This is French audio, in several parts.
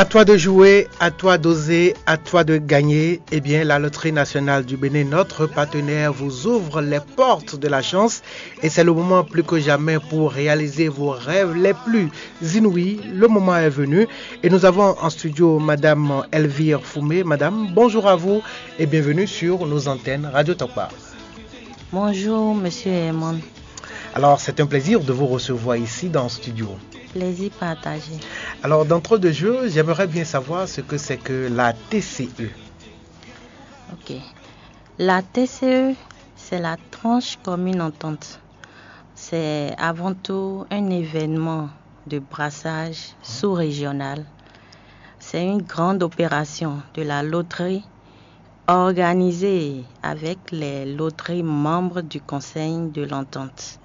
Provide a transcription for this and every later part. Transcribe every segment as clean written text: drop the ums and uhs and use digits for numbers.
À toi de jouer, à toi d'oser, à toi de gagner. Eh bien, la Loterie nationale du Bénin, notre partenaire, vous ouvre les portes de la chance. Et c'est le moment plus que jamais pour réaliser vos rêves les plus inouïs. Le moment est venu. Et nous avons en studio Madame Elvire Foumé. Madame, bonjour à vous et bienvenue sur nos antennes Radio Tokpa. Bonjour, Monsieur Edmond. Alors, c'est un plaisir de vous recevoir ici dans le studio. Plaisir partagé. Alors, d'entrée de jeu, j'aimerais bien savoir ce que c'est que la TCE. Ok. La TCE, c'est la tranche commune entente. C'est avant tout un événement de brassage sous-régional. C'est une grande opération de la loterie organisée avec les loteries membres du Conseil de l'entente.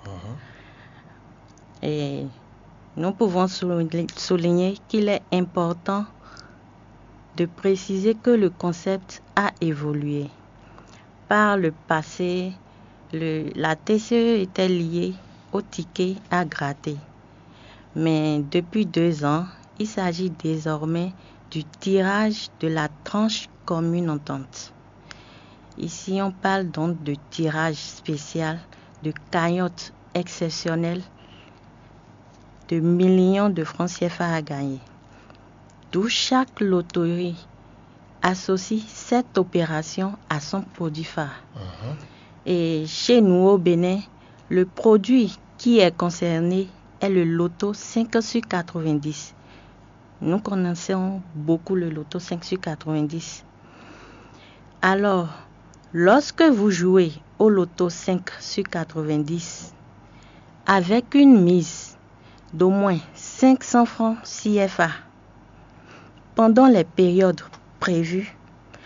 Et nous pouvons souligner qu'il est important de préciser que le concept a évolué. Par le passé, la TCE était liée au ticket à gratter. Mais depuis 2 ans, il s'agit désormais du tirage de la tranche commune entente. Ici, on parle donc de tirage spécial, de cagnotte exceptionnelle de millions de francs CFA à gagner. D'où chaque loterie associe cette opération à son produit phare. Et chez nous au Bénin, le produit qui est concerné est le loto 5 sur 90. Nous connaissons beaucoup le loto 5 sur 90. Alors, lorsque vous jouez au loto 5 sur 90, avec une mise d'au moins 500 francs CFA, pendant les périodes prévues,